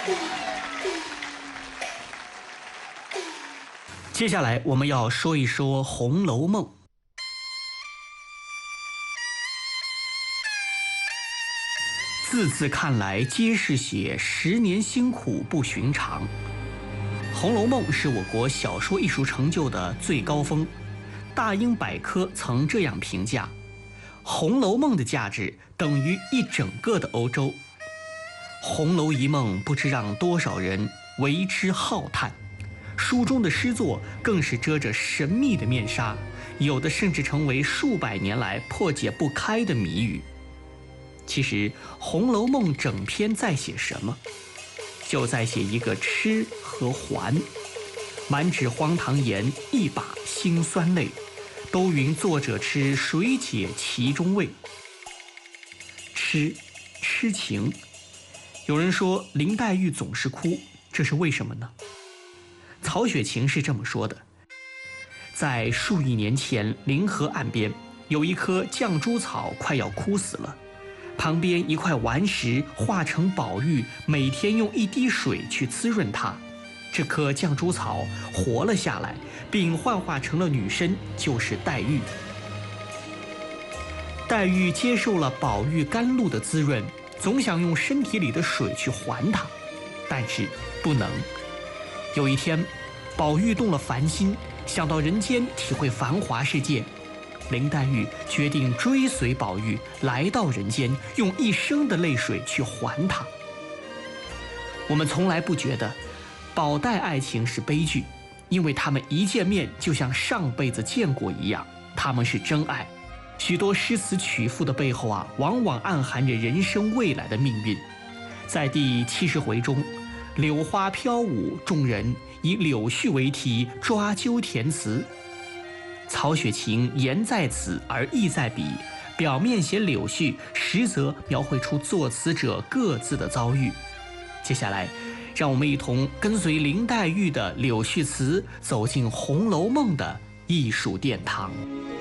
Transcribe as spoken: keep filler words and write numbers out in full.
接下来我们要说一说《红楼梦》。字字看来皆是血，十年辛苦不寻常。《红楼梦》是我国小说艺术成就的最高峰。大英百科曾这样评价：《红楼梦》的价值等于一整个的欧洲。红楼一梦不知让多少人为之浩叹，书中的诗作更是遮着神秘的面纱，有的甚至成为数百年来破解不开的谜语。其实《红楼梦》整篇在写什么？就在写一个吃和还，满纸荒唐言，一把辛酸泪，都云作者痴，谁解其中味？痴，痴情。有人说林黛玉总是哭，这是为什么呢？曹雪芹是这么说的：在数亿年前，临河岸边有一棵绛珠草快要枯死了，旁边一块顽石化成宝玉，每天用一滴水去滋润它，这棵绛珠草活了下来，并幻化成了女身，就是黛玉。黛玉接受了宝玉甘露的滋润，总想用身体里的水去还它，但是不能。有一天，宝玉动了凡心，想到人间体会繁华世界，林黛玉决定追随宝玉来到人间，用一生的泪水去还他。我们从来不觉得宝黛爱情是悲剧，因为他们一见面就像上辈子见过一样，他们是真爱。许多诗词曲赋的背后啊，往往暗含着人生未来的命运。在第七十回中，柳花飘舞，众人以柳絮为题抓阄填词。曹雪芹言在此而意在彼，表面写柳絮，实则描绘出作词者各自的遭遇。接下来让我们一同跟随林黛玉的柳絮词，走进《红楼梦》的艺术殿堂。